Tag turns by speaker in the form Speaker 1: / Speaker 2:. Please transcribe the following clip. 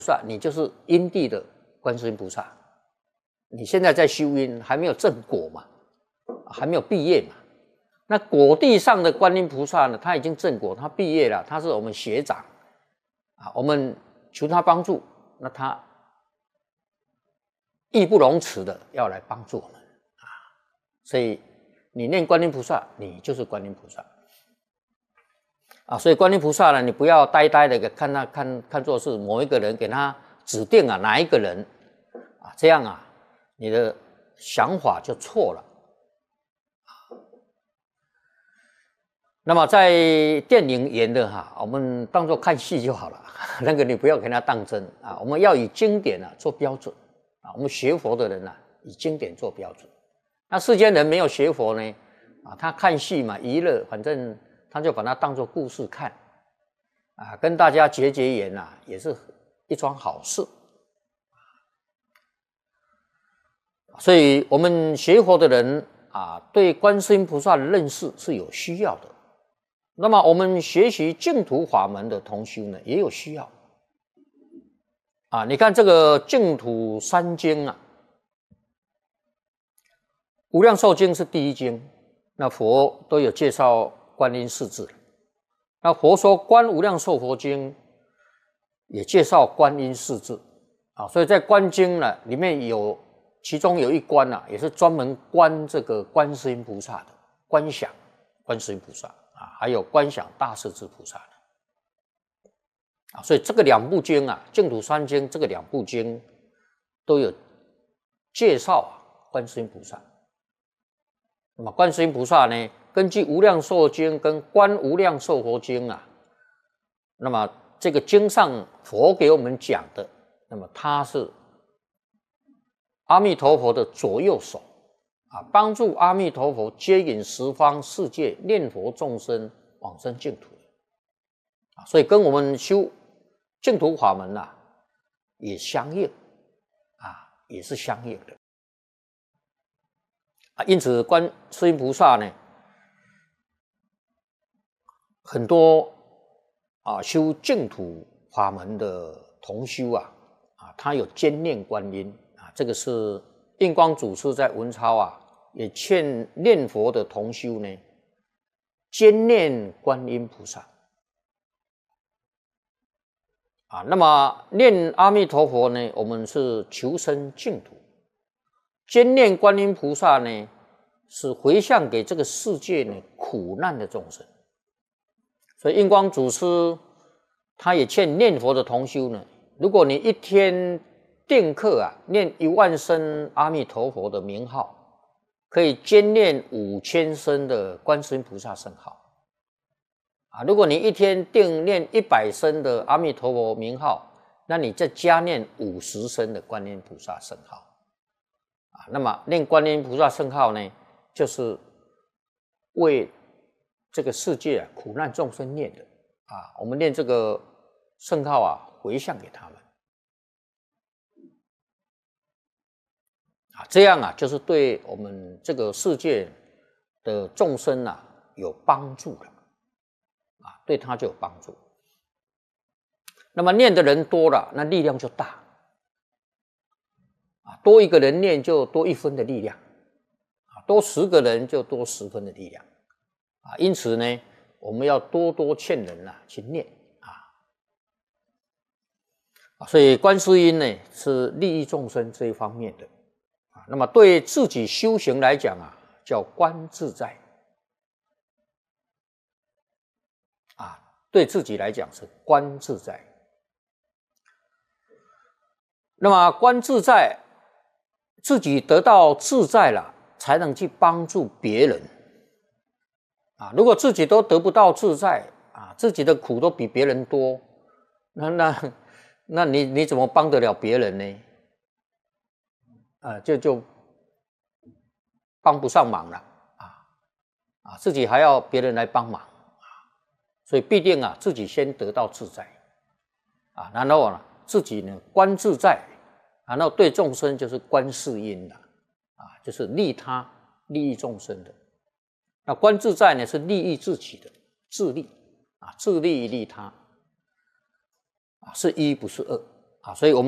Speaker 1: 菩萨，你就是因地的观世音菩萨。你现在在修因，还没有正果嘛，还没有毕业嘛。那果地上的观音菩萨呢，他已经正果，他毕业了，他是我们学长啊，我们求他帮助，那他义不容辞的要来帮助我们啊。所以你念观音菩萨，你就是观音菩萨啊。所以观音菩萨呢，你不要呆呆的看作是某一个人，给他指定啊哪一个人啊，这样啊，你的想法就错了。那么在电影演的我们当作看戏就好了，那个你不要给他当真啊。我们要以经典做标准啊。我们学佛的人以经典做标准。那世间人没有学佛呢他看戏嘛，娱乐，反正他就把它当作故事看啊，跟大家结缘也是一桩好事。所以我们学佛的人对观世音菩萨的认识是有需要的。那么我们学习净土法门的同修呢，也有需要你看这个净土三经无量寿经是第一经，那佛都有介绍观音四字。那佛说观无量寿佛经也介绍观音四字所以在观经呢里面其中有一关也是专门观这个观世音菩萨的，观想观世音菩萨还有观想大势至菩萨的所以这个两部经净土三经这个两部经都有介绍观世音菩萨。那么观世音菩萨呢，根据无量寿经跟观无量寿佛经那么这个经上佛给我们讲的，那么他是阿弥陀佛的左右手帮助阿弥陀佛接引十方世界念佛众生往生净土所以跟我们修净土法门也相应也是相应的因此观世音菩萨呢，很多修净土法门的同修他有兼念观音这个是印光祖师在文钞也劝念佛的同修呢，兼念观音菩萨那么念阿弥陀佛呢，我们是求生净土；兼念观音菩萨呢，是回向给这个世界呢苦难的众生。所以印光祖师他也劝念佛的同修呢，如果你一天定课念10000声阿弥陀佛的名号，可以兼念5000声的观世音菩萨圣号如果你一天定念100声的阿弥陀佛名号，那你再加念50声的观音菩萨圣号那么念观音菩萨圣号呢，就是为这个世界苦难众生念的我们念这个圣号回向给他们这样就是对我们这个世界的众生有帮助的对他就有帮助。那么念的人多了，那力量就大多一个人念就多1分的力量多10个人就多10分的力量因此呢，我们要多多劝人去念所以观世音呢是利益众生这一方面的那么对自己修行来讲叫观自在对自己来讲是观自在。那么观自在，自己得到自在了，才能去帮助别人如果自己都得不到自在自己的苦都比别人多，那你怎么帮得了别人呢？就帮不上忙了自己还要别人来帮忙所以必定自己先得到自在然后自己呢观自在，然后对众生就是观世音就是利他利益众生的。那观自在呢是利益自己的，自利自利利他是一不是二啊，所以我们。